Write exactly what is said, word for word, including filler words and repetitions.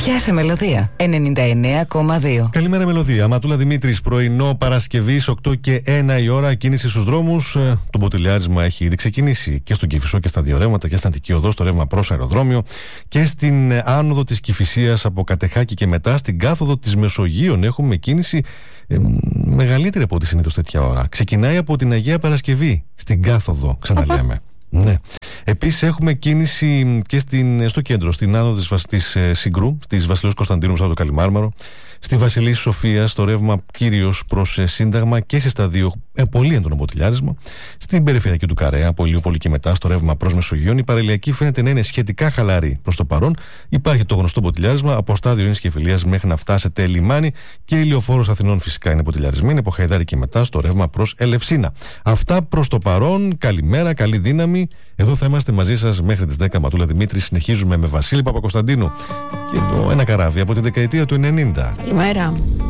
Πιάσε Μελωδία ενενήντα εννέα κόμμα δύο. Καλημέρα Μελωδία. Ματούλα Δημήτρης, πρωινό Παρασκευής οκτώ και ένα η ώρα. Κίνηση στους δρόμους. Ε, το μποτιλιάρισμα έχει ήδη ξεκινήσει και στον Κηφισό και στα δύο ρεύματα και στην Αττική Οδό, στο ρεύμα προς αεροδρόμιο και στην άνοδο της Κηφισίας από Κατεχάκη και μετά. Στην κάθοδο της Μεσογείων έχουμε κίνηση ε, μεγαλύτερη από ό,τι συνήθως τέτοια ώρα. Ξεκινάει από την Αγία Παρασκευή στην κάθοδο, ξαναλέμε. Ναι. Επίσης έχουμε κίνηση και στην, στο κέντρο, στην άνοδο της, της ε, Συγκρού, της Βασιλέως Κωνσταντίνου στο Καλιμάρμαρο, στη Βασιλής Σοφίας, στο ρεύμα κυρίως προς ε, Σύνταγμα και σε σταδίο ε, πολύ έντονο μποτιλιάρισμα. Στην περιφερειακή του Καρέα, από Ηλιούπολη και μετά, στο ρεύμα προς Μεσογείων. Η παραλιακή φαίνεται να είναι σχετικά χαλαρή προς το παρόν. Υπάρχει το γνωστό μποτιλιάρισμα από στάδιο Ειρήνης και Φιλίας μέχρι να φτάσετε λιμάνι και η Λεωφόρος Αθηνών φυσικά είναι μποτιλιαρισμένη, από Χαϊδάρη και μετά στο ρεύμα προς Ελευσίνα. Αυτά προς το παρόν. Καλημέρα, καλή δύναμη. Εδώ θα είμαστε μαζί σας μέχρι τις δέκα. Ματούλα Δημήτρη. Συνεχίζουμε με Βασίλη Παπακοσταντίνου και το Ένα καράβι από τη δεκαετία του ενενήντα. Καλημέρα.